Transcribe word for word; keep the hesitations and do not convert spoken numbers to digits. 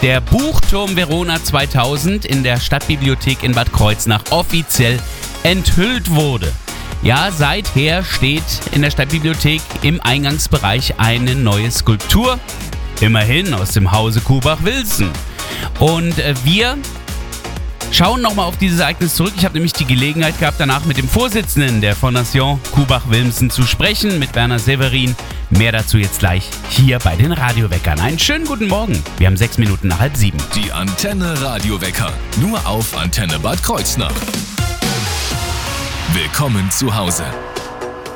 der Buchturm Verona zweitausend in der Stadtbibliothek in Bad Kreuznach offiziell enthüllt wurde. Ja, seither steht in der Stadtbibliothek im Eingangsbereich eine neue Skulptur, immerhin aus dem Hause Kubach-Wilson. Und äh, wir schauen nochmal auf dieses Ereignis zurück. Ich habe nämlich die Gelegenheit gehabt, danach mit dem Vorsitzenden der Fondation Kubach-Wilson zu sprechen, mit Werner Severin. Mehr dazu jetzt gleich hier bei den Radioweckern. Einen schönen guten Morgen. Wir haben sechs Minuten nach halb sieben. Die Antenne Radiowecker. Nur auf Antenne Bad Kreuznach. Willkommen zu Hause.